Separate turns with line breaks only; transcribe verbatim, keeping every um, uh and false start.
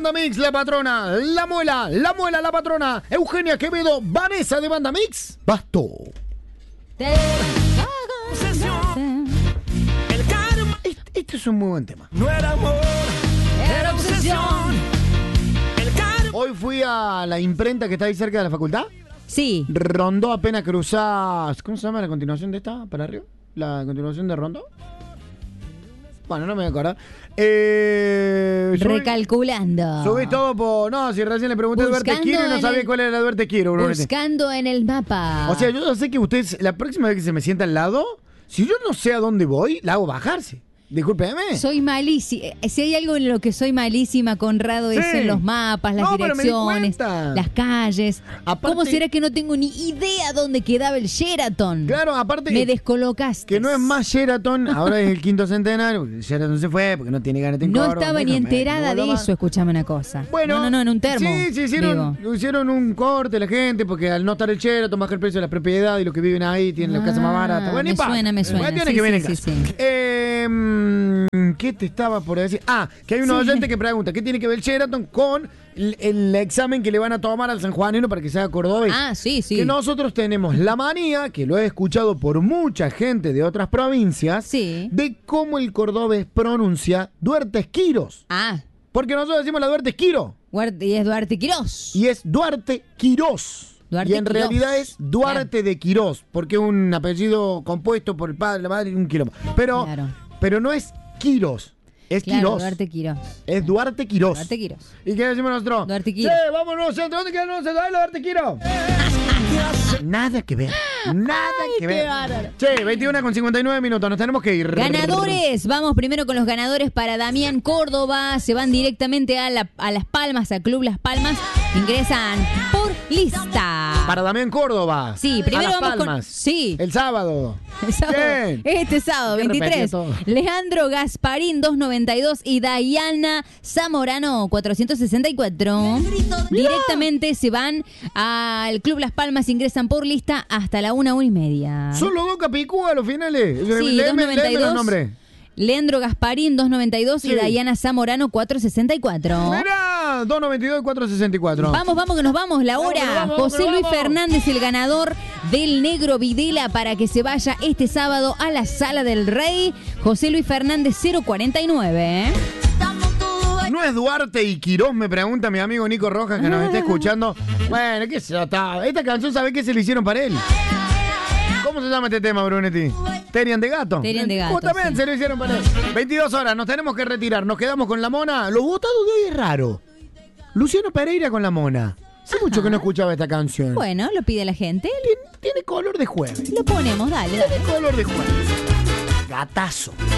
Banda Mix, la patrona, la muela, la muela, la patrona, Eugenia Quevedo, Vanessa de Banda Mix, Basto. Este, este es un muy buen tema.
No era amor, era obsesión.
Hoy fui a la imprenta que está ahí cerca de la facultad.
Sí.
Rondó apenas cruzás. ¿Cómo se llama la continuación de esta? ¿Para arriba? ¿La continuación de Rondó? Bueno, no me voy a acordar. Eh, subí,
Recalculando.
Subí todo por... No, si recién le pregunté a Duarte Quiro y no sabía el, cuál era el Duarte Quiro.
Buscando en el mapa.
O sea, yo sé que ustedes, la próxima vez que se me sienta al lado, si yo no sé a dónde voy, la hago bajarse. Discúlpeme.
Soy malísima. Si hay algo en lo que soy malísima, Conrado, sí. es en los mapas, las no, direcciones, las calles. Aparte, ¿cómo será que no tengo ni idea dónde quedaba el Sheraton?
Claro, aparte...
Me descolocaste.
Que no es más Sheraton, ahora es el quinto centenario. Sheraton se fue porque no tiene ganas de
No estaba déjame, ni enterada de eso, escuchame una cosa.
Bueno,
no, no, no, en un termo.
Sí, sí, hicieron, hicieron un corte la gente porque al no estar el Sheraton baja el precio de la propiedad y los que viven ahí tienen ah, la casa más barata. Bueno,
me suena, me suena.
Bueno,
sí,
que
sí, sí, sí.
Eh... ¿Qué te estaba por decir? Ah, que hay un sí. oyente que pregunta, ¿qué tiene que ver el Sheraton con el, el examen que le van a tomar al sanjuanino para que sea cordobés?
Ah, sí, sí.
Que nosotros tenemos la manía, que lo he escuchado por mucha gente de otras provincias,
sí.
de cómo el cordobés pronuncia Duarte Quirós.
Ah.
Porque nosotros decimos la Duarte Quiro.
Y es Duarte Quirós.
Y es Duarte Quirós.
Duarte
y en
Quirós.
realidad es Duarte claro. de Quirós, porque es un apellido compuesto por el padre, la madre y un quilombo. Pero, claro. pero no es Quirós, es
claro,
Quirós.
Duarte Quirós.
Es Duarte Quirós.
Duarte Quirós.
¿Y qué decimos nosotros?
Duarte Quirós.
Sí, vámonos, ¿dónde queda el centro? Duarte Quirós. Nada que ver. Nada
Ay,
que ver. Che, veintiuno con cincuenta y nueve minutos, nos tenemos que ir.
Ganadores, vamos primero con los ganadores para Damián Córdoba. Se van directamente a, la, a Las Palmas, al Club Las Palmas. Ingresan por lista.
Para Damián Córdoba.
Sí, primero
a Las
vamos
Palmas.
con. Sí.
El sábado.
El sábado.
Bien.
Este sábado, veintitrés. Leandro Gasparín, doscientos noventa y dos. Y Dayana Zamorano, cuatrocientos sesenta y cuatro. Directamente se van al Club Las Palmas, ingresan por lista hasta la una, una y media.
¿Solo dos capicúas a los finales?
Sí, doscientos noventa y dos. Leandro Gasparín, doscientos noventa y dos. Sí. Y Dayana Zamorano, cuatrocientos sesenta y cuatro.
Mirá, doscientos noventa y dos y cuatrocientos sesenta y cuatro.
Vamos, vamos, que nos vamos. La hora. Vamos, vamos, José vamos, Luis vamos. Fernández, el ganador del Negro Videla, para que se vaya este sábado a la Sala del Rey. José Luis Fernández, cero cuarenta y nueve. ¿eh?
¿No es Duarte y Quirós? Me pregunta mi amigo Nico Rojas, que nos está escuchando. Bueno, qué se está. Esta canción, ¿sabe qué se le hicieron para él? ¿Cómo se llama este tema, Brunetti? Terian de Gato.
Terian de Gato.
Justamente sí. Se lo hicieron para él. veintidós horas, nos tenemos que retirar. Nos quedamos con la mona. Lo votado de hoy es raro. Luciano Pereira con la mona. Hace Ajá. mucho que no escuchaba esta canción.
Bueno, lo pide la gente.
Tiene, tiene color de jueves.
Lo ponemos, dale, dale.
Tiene color de jueves. Gatazo.